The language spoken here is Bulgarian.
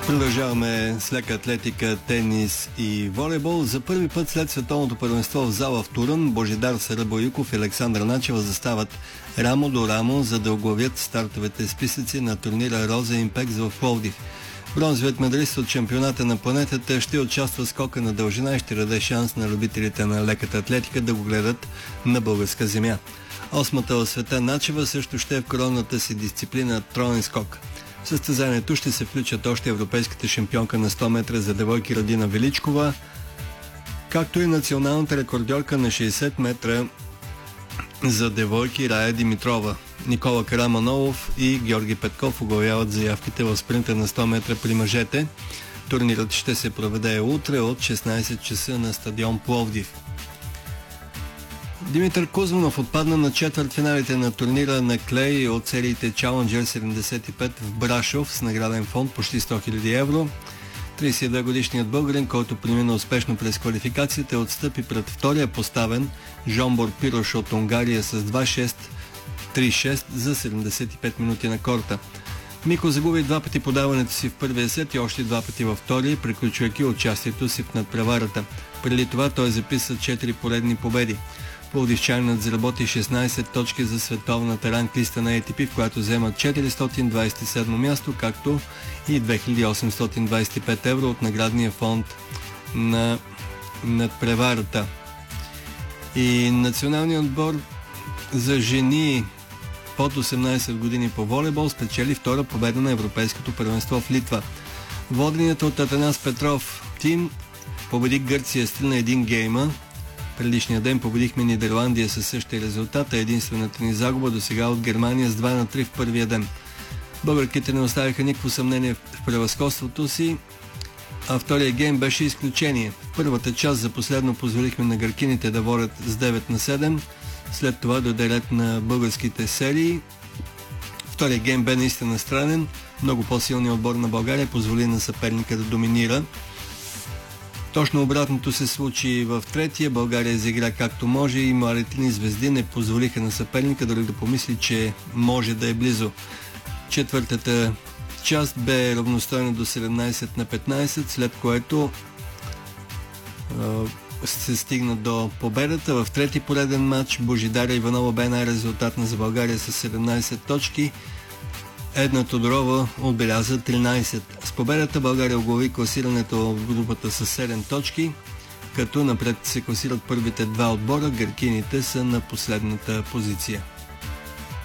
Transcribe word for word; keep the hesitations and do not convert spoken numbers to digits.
Продължаваме с лека атлетика, тенис и волейбол. За първи път след световното първенство в зала в Турън, Божидар Сарабоюков и Александра Начева застават рамо до рамо, за да оглавят стартовете списъци на турнира Роза Импекс в Пловдив. Бронзовият медалист от шампионата на планетата ще участва в скока на дължина и ще даде шанс на любителите на леката атлетика да го гледат на българска земя. Осмата в света Начева също ще е в коронната си дисциплина троен скок. В състезанието ще се включат още европейската шампионка на сто метра за девойки Радина Величкова, както и националната рекордьорка на шейсет метра за девойки Рая Димитрова. Никола Караманолов и Георги Петков оглавяват заявките в спринта на сто метра при мъжете. Турнирът ще се проведе утре от шестнайсет часа на стадион Пловдив. Димитър Кузманов отпадна на четвъртфиналите на турнира на клей от сериите Challenger седемдесет и пет в Брашов с награден фонд почти сто хиляди евро. трийсет и две годишният българин, който премина успешно през квалификацията, отстъпи пред втория поставен Жомбор Пирош от Унгария с два шест три шест за седемдесет и пет минути на корта. Мико загуби два пъти подаването си в първия сет и още два пъти във втория, приключвайки участието си в надпреварата. Преди това той записа четири поредни победи. Пловдивчанинът заработи шестнайсет точки за световната ранглиста на Ей Ти Пи, в която вземат четиристотин двайсет и седмо място, както и две хиляди осемстотин двайсет и пет евро от наградния фонд на надпреварата. И националният отбор за жени под осемнайсет години по волейбол спечели втора победа на Европейското първенство в Литва. Воденият от Атанас Петров тим победи Гърция с три на един гейма. Предишния ден победихме Нидерландия със същия резултат, а единствената ни загуба до сега от Германия с два на три в първия ден. Българките не оставиха никакво съмнение в превъзходството си, а втория гейм беше изключение. В първата част за последно позволихме на гъркините да водят с девет на седем, след това дойде ред на българските серии. Втория гейм бе наистина странен, много по-силният отбор на България позволи на съперника да доминира. Точно обратното се случи в третия. България изигра както може и младите ни звезди не позволиха на съперника дори да помисли, че може да е близо. Четвъртата част бе равностойна до седемнайсет на петнайсет, след което е, се стигна до победата. В трети пореден матч Божидаря Иванова бе най-резултатна за България с седемнайсет точки. Една Тодорова отбеляза тринайсет. С победата България оглави класирането в групата с седем точки, като напред се класират първите два отбора, гъркините са на последната позиция.